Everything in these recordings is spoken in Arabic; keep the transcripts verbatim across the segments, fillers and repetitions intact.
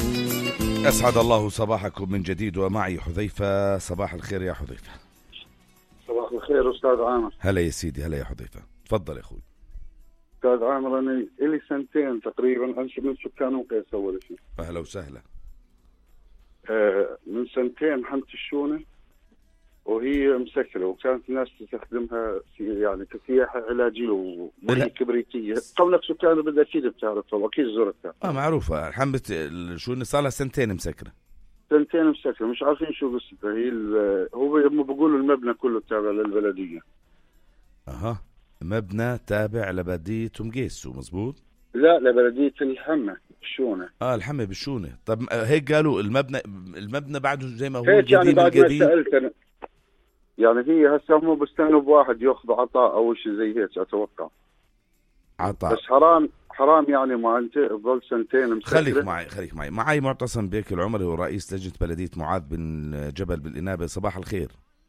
أسعد الله صباحكم من جديد ومعي حذيفة. صباح الخير يا حذيفة. صباح الخير أستاذ عامر. هلا يا سيدي. هلا يا حذيفة، تفضل يا أخوي. أستاذ عامر، أنا إلي سنتين تقريبا أنشب من سكان وقيس أول شيء. أهلا وسهلا. آه من سنتين حمت الشونة وهي مسكرة، وكانت الناس تستخدمها يعني كسياحة علاجية ومية كبريتية. قولك سكان بدأ أكيد بتعرفها وأكيد زرتها. آه معروفة حمت الشونة، صار لها سنتين مسكرة. سنتين مسكرة، مش عارفين شو قصتها. هي هو هم بيقولوا المبنى كله تابع للبلدية. أها، مبنى تابع لبلدية مقيسو مزبوط؟ لا، لبلدية الحمة الشونة. اه الحمة بالشونة. طب هيك قالوا المبنى المبنى بعده زي ما هو هيك يعني بعد ما القديم. سألت أنا يعني هي هسه هم بيستنوا بواحد ياخذ عطاء او شيء زي هيك اتوقع. عطاء بس حرام حرام يعني ما انت تظل سنتين مسكرة. خليك معي خليك معي معي معتصم بيك العمري ورئيس لجنة بلدية معاذ بن جبل بالإنابة. صباح الخير.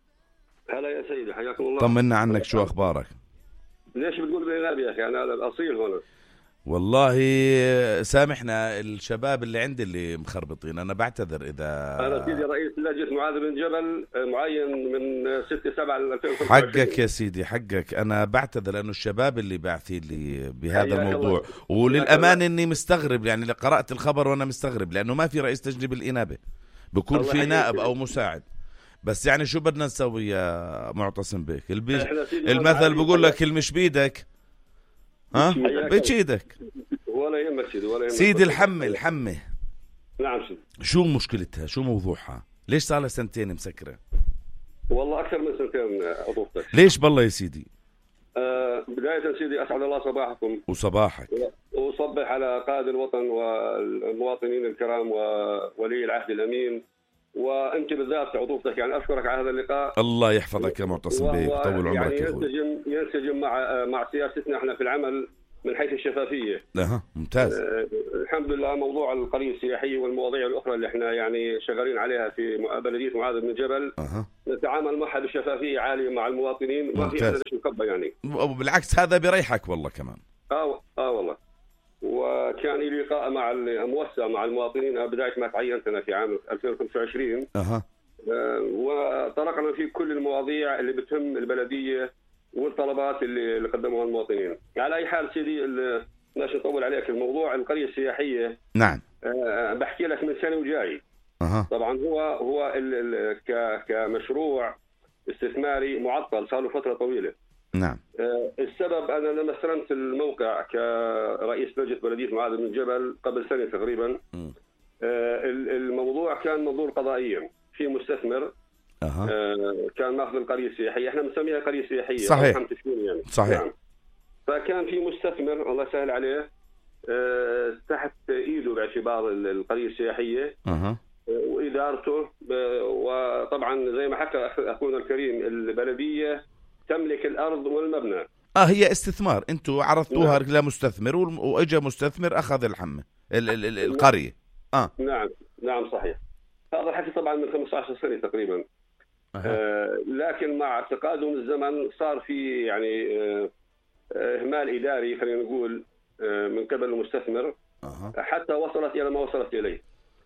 هلا يا سيدي، حياكم الله. طمنا عنك، شو أخبارك؟ ليش بتقول بالإنابة يا أخي؟ أنا الأصيل هنا. والله سامحنا الشباب اللي عندي اللي مخربطين، أنا بعتذر إذا أنا سيدي رئيس لجنة معاذ بن جبل معين من ستة سبعة ألفين وخمسة وعشرين. حقك يا سيدي حقك. أنا بعتذر لأنه الشباب اللي باعثين لي بهذا حياك الموضوع الله. وللأمان إني مستغرب، يعني قرأت الخبر وأنا مستغرب لأنه ما في رئيس لجنة بالإنابة، بكون الله في يحييك. نائب أو مساعد. بس يعني شو بدنا نسوي يا معتصم بيك؟ البيج... إحنا سيدي المثل والله بقول حياك. لك المش بيدك ها حياك بتشيدك. ولا يهمك سيدي، ولا يهمك. سيدي الحمة الحمة نعم سيدي. شو مشكلتها؟ شو موضوعها؟ ليش صار لها سنتين مسكرة؟ والله أكثر من سنتين أضفتك. ليش بالله يا سيدي؟ آه بداية سيدي أسعد الله صباحكم وصباحك. وصبح على قائد الوطن والمواطنين الكرام وولي العهد الأمين، وأنت بالذات عضوفتك. يعني أشكرك على هذا اللقاء. الله يحفظك يا معتصم بيك، طول عمرك يعني يا أخوي. ينسجم ينسجم مع مع سياستنا احنا في العمل من حيث الشفافية. اها ممتاز. أه الحمد لله. موضوع القرية السياحية والمواضيع الأخرى اللي احنا يعني شغالين عليها في بلدية معاذ بن جبل، اها نتعامل معها بشفافية عالية مع المواطنين، ما في هذا الشيء مكبر يعني. بالعكس هذا بيريحك والله كمان. اه اه والله. وكان لي لقاء مع موسع مع المواطنين بداية ما تعينت أنا في عام ألفين وخمسة وعشرين. اها أه وطرقنا في كل المواضيع اللي بتهم البلدية والطلبات اللي, اللي قدموها المواطنين. على أي حال سيدي، ماشي نطول عليك، الموضوع القرية السياحية. نعم. أه بحكي لك من سنة وجاي. أه. طبعا هو هو ال ال ك كمشروع استثماري معطل صار له فترة طويلة. نعم. أه السبب أنا لما استلمت الموقع كرئيس لجنة بلدية معاذ بن جبل قبل سنة تقريبا، أه الموضوع كان منظور قضائيا في مستثمر. أه. آه كان ماخذ القرية السياحية، احنا بنسميها قرية سياحية. صحيح. يعني. صحيح. نعم. فكان في مستثمر الله سهل عليه آه تحت ايده باعتبار القرية السياحية. أه. وادارته، وطبعا زي ما حكى اخونا الكريم البلدية تملك الارض والمبنى. اه هي استثمار، انتوا عرضتوها نعم. لمستثمر واجا مستثمر اخذ الحمة ال ال ال القرية. اه نعم نعم صحيح. هذا الحكي طبعا من خمسة عشر سنة تقريبا. أه. آه لكن مع تقادم الزمن صار في يعني آه إهمال إداري خلينا نقول آه من قبل المستثمر. أه. حتى وصلت إلى ما وصلت إليه.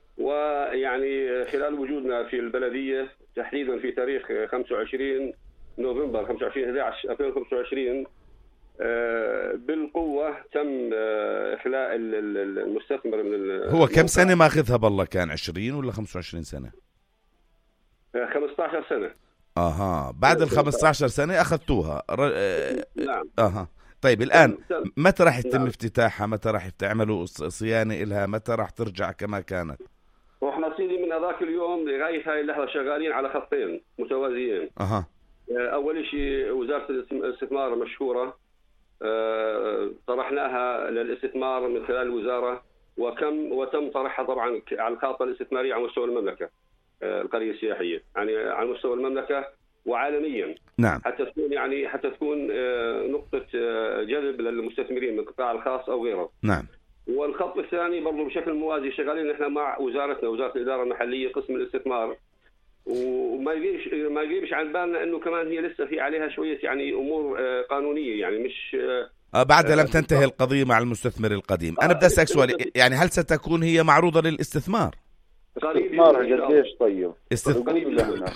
ويعني خلال وجودنا في البلدية تحديدا في تاريخ خمسة وعشرين نوفمبر خمسة وعشرين أحد عشر ألفين وخمسة وعشرين آه بالقوة تم آه إخلاء المستثمر من هو كم سنة ماخذها بالله؟ كان عشرين ولا خمسة وعشرين سنة؟ خمسة عشر سنة. اها بعد ال خمسة عشر سنة اخذتوها. ر... نعم. اها طيب الان متى راح يتم نعم. افتتاحها؟ متى راح تعملوا صيانة إلها؟ متى راح ترجع كما كانت؟ واحنا سيدي من هذاك اليوم لغاية هاي اللحظة شغالين على خطين متوازيين. اها اول شيء وزارة الاستثمار مشهورة طرحناها للاستثمار من خلال الوزارة، وكم وتم طرحها طبعا على الخاطة الاستثمارية على مستوى المملكة القرية السياحية، يعني على مستوى المملكة وعالميا. نعم. حتى تكون يعني حتى تكون نقطة جذب للمستثمرين من القطاع الخاص أو غيره. نعم. والخط الثاني برضو بشكل موازي شغالين نحن مع وزارتنا وزارة الإدارة المحلية قسم الاستثمار، وما يغيبش ما يغيبش عن بالنا انه كمان هي لسه في عليها شويه يعني امور قانونيه، يعني مش آه بعد لم آه، تنتهي القضية مع المستثمر القديم. أنا بدي أسألك سؤال، يعني هل ستكون هي معروضة للاستثمار؟ قريب استثمارها إن شاء الله. قديش طيب؟ استثمار قريب بقول لنا.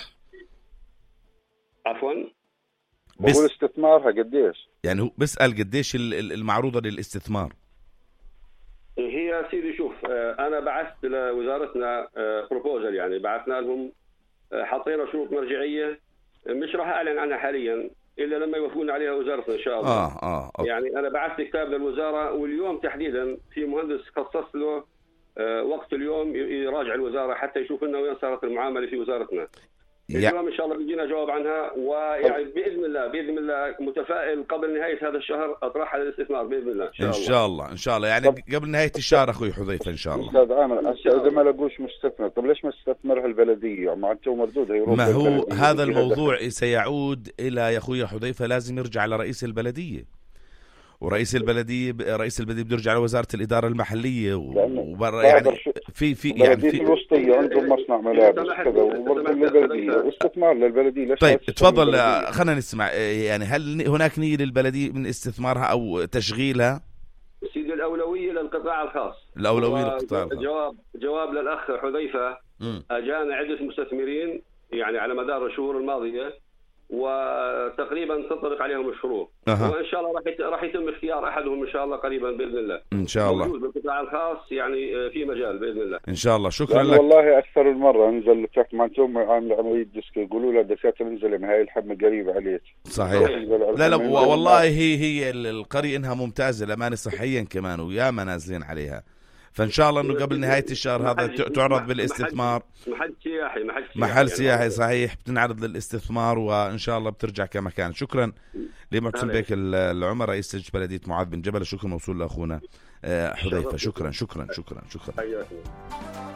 عفوا بقول بس استثمارها قديش؟ يعني هو بسأل قديش ال- ال- المعروضة للاستثمار. هي سيدي شوف، آه، انا بعثت لوزارتنا بروبوزل، يعني بعثنا لهم، آه، حطينا شروط مرجعيه مش راح اعلن عنها حاليا الا لما يوافقون عليها وزارتنا ان شاء الله. اه اه أوكي. يعني انا بعثت كتاب للوزاره، واليوم تحديدا في مهندس خصص له آه، وقت اليوم ي- يراجع الوزاره حتى يشوف لنا وين صارت المعامله في وزارتنا. يع- اليوم ان شاء الله بيجينا جواب عنها، ويعني باذن الله باذن الله متفائل قبل نهايه هذا الشهر اطرحها للاستثمار باذن الله ان شاء ان الله. شاء الله ان شاء الله يعني طب- قبل نهاية الشهر اخوي حذيفة ان شاء الله. استاذ عامر، هسه اذا ما لقوش مستثمر، طب ليش ما استثمرها البلديه؟ مع انه مردود هيروح ما هو للبلدية هذا ويجيها الموضوع دخل. سيعود الى يا اخوي حذيفة، لازم يرجع لرئيس البلدية، ورئيس البلدية رئيس البلدية بده يرجع لوزارة الإدارة المحلية لأنه وبر بعد يعني الش- في في يعني بلديه في الوسطيه عندهم مصنع ملابس كذا، وبرضه للبلديه واستثمار للبلديه. ليش طيب ما تستثمر تفضل البلدية؟ خلينا نسمع، يعني هل هناك نية للبلدية من استثمارها أو تشغيلها؟ سيدي الأولوية للقطاع الخاص. الأولوية للقطاع الخاص. جواب جواب للأخ حذيفة، مم. أجانا عدة مستثمرين يعني على مدار الشهور الماضية، وتقريبا تنطبق عليهم الشروط. أها. وإن شاء الله راح يت- راح يتم اختيار أحدهم إن شاء الله قريبا بإذن الله. إن شاء الله موجود بالقطاع الخاص، يعني في مجال بإذن الله. إن شاء الله. شكرا لأنه لك. والله اكثر المره انزل تحت معناتهم عامل عمليه ديسك، يقولوا له دكاتره انزل من هاي الحمى قريبه عليك. صحيح. انزل على لا لا الحمى، و- انزل والله معك. هي هي ال- القرية إنها ممتازة لأمانة صحيا كمان، ويا ما نازلين عليها، فإن شاء الله إنه قبل نهاية الشهر هذا محل- ت- تعرض محل- بالاستثمار. محل سياحي محل سياحي محل يعني. سياحي صحيح، بتنعرض للاستثمار وإن شاء الله بترجع كما كان. شكرا لمعتصم بيك ال- العمر رئيس لجنة بلدية معاذ بن جبل. شكرا موصول لأخونا آه، حذيفة. شكرا شكرا شكرا شكرا. حياكم.